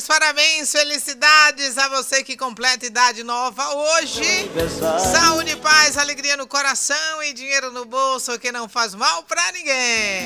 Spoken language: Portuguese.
parabéns, felicidades a você que completa idade nova hoje. Saúde, paz, alegria no coração e dinheiro no bolso que não faz mal pra ninguém.